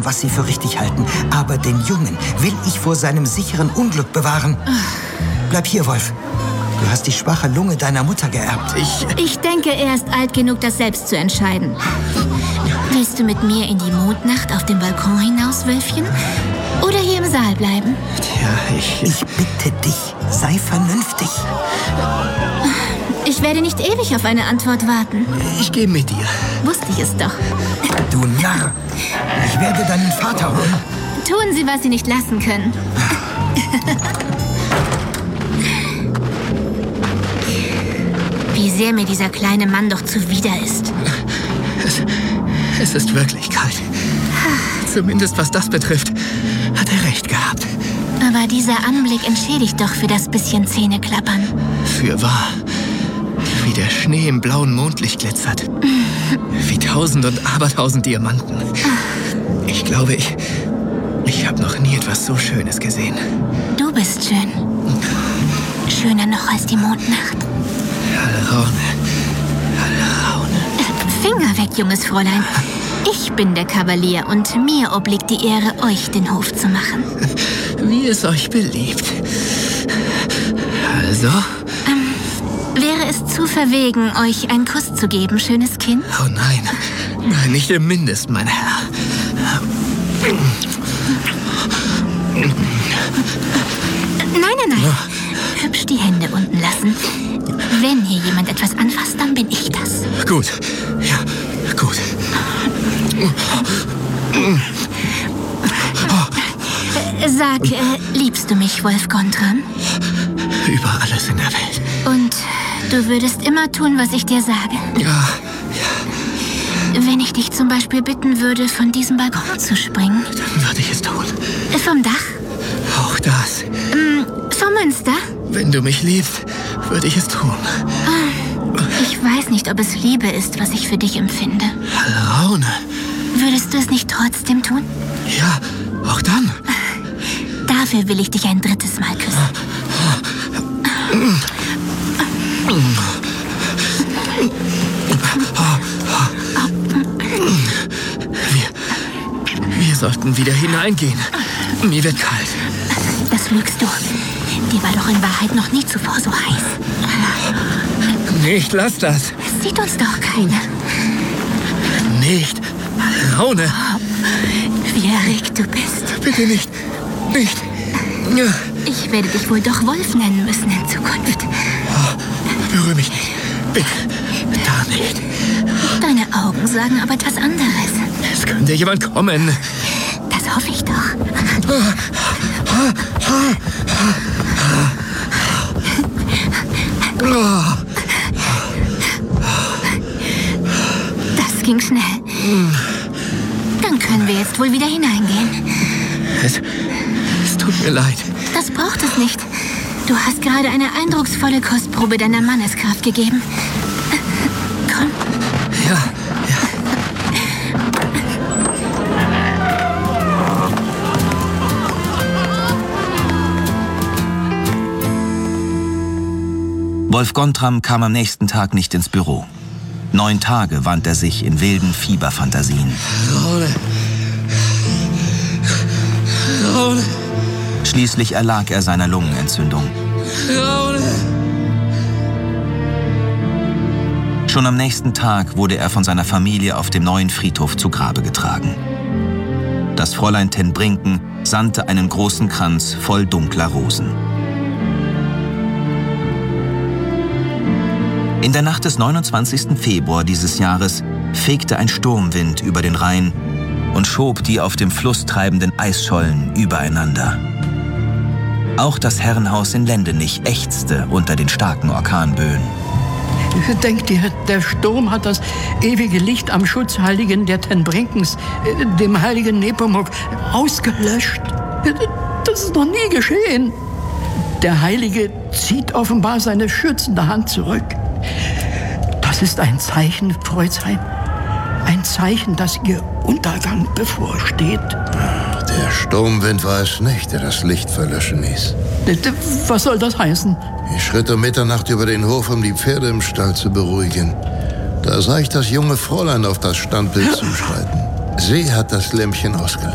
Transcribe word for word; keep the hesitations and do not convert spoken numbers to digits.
was sie für richtig halten. Aber den Jungen will ich vor seinem sicheren Unglück bewahren. Bleib hier, Wolf. Du hast die schwache Lunge deiner Mutter geerbt. Ich... Ich denke, er ist alt genug, das selbst zu entscheiden. Willst du mit mir in die Mondnacht auf dem Balkon hinaus, Wölfchen? Oder hier im Saal bleiben? Tja, ich... Ich bitte dich, sei vernünftig. Ich werde nicht ewig auf eine Antwort warten. Ich gehe mit dir. Wusste ich es doch. Du Narr. Ich werde deinen Vater holen. Tun Sie, was Sie nicht lassen können. Wie sehr mir dieser kleine Mann doch zuwider ist. Es, es ist wirklich kalt. Zumindest was das betrifft, hat er recht gehabt. Aber dieser Anblick entschädigt doch für das bisschen Zähneklappern. Fürwahr. Wie der Schnee im blauen Mondlicht glitzert. Wie tausend und abertausend Diamanten. Ich glaube, ich... Ich habe noch nie etwas so Schönes gesehen. Du bist schön. Schöner noch als die Mondnacht. Alraune. Alraune. Finger weg, junges Fräulein. Ich bin der Kavalier und mir obliegt die Ehre, euch den Hof zu machen. Wie es euch beliebt. Also? Ähm, wäre es zu verwegen, euch einen Kuss zu geben, schönes Kind? Oh nein. Nein, nicht im Mindesten, mein Herr. Nein, nein, nein. Hübsch die Hände unten lassen. Wenn hier jemand etwas anfasst, dann bin ich das. Gut. Ja, gut. Sag, äh, liebst du mich, Wolf Gontram? Über alles in der Welt. Und du würdest immer tun, was ich dir sage? Ja, ja. Wenn ich dich zum Beispiel bitten würde, von diesem Balkon zu springen? Dann würde ich es tun. Vom Dach? Auch das. Ähm, vom Münster? Wenn du mich liebst, würde ich es tun. Ich weiß nicht, ob es Liebe ist, was ich für dich empfinde. Alraune. Würdest du es nicht trotzdem tun? Ja, auch dann. Dafür will ich dich ein drittes Mal küssen. Wir, wir sollten wieder hineingehen. Mir wird kalt. Das lügst du. Dir war doch in Wahrheit noch nie zuvor so heiß. Nicht, lass das. Es sieht uns doch keiner. Nicht. Alraune. Oh, wie erregt du bist. Bitte nicht. Nicht. Ich werde dich wohl doch Wolf nennen müssen in Zukunft. Oh, berühre mich nicht. Bitte. Da nicht. Deine Augen sagen aber etwas anderes. Es könnte jemand kommen. Das hoffe ich doch. Das ging schnell. Dann können wir jetzt wohl wieder hineingehen. Es, es tut mir leid. Das braucht es nicht. Du hast gerade eine eindrucksvolle Kostprobe deiner Manneskraft gegeben. Komm. Ja, ja. Wolf Gontram kam am nächsten Tag nicht ins Büro. Neun Tage wand er sich in wilden Fieberfantasien. Alraune. Alraune. Schließlich erlag er seiner Lungenentzündung. Alraune. Schon am nächsten Tag wurde er von seiner Familie auf dem neuen Friedhof zu Grabe getragen. Das Fräulein ten Brinken sandte einen großen Kranz voll dunkler Rosen. In der Nacht des neunundzwanzigsten Februar dieses Jahres fegte ein Sturmwind über den Rhein und schob die auf dem Fluss treibenden Eisschollen übereinander. Auch das Herrenhaus in Lendenich ächzte unter den starken Orkanböen. Denkt ihr, der Sturm hat das ewige Licht am Schutzheiligen der Ten Brinkens, dem heiligen Nepomuk, ausgelöscht? Das ist noch nie geschehen. Der Heilige zieht offenbar seine schützende Hand zurück. Das ist ein Zeichen, Freudsein. Ein Zeichen, dass ihr Untergang bevorsteht. Der Sturmwind war es nicht, der das Licht verlöschen ließ. Was soll das heißen? Ich schritt um Mitternacht über den Hof, um die Pferde im Stall zu beruhigen. Da sah ich das junge Fräulein auf das Standbild zuschreiten. Sie hat das Lämpchen ausgelöscht.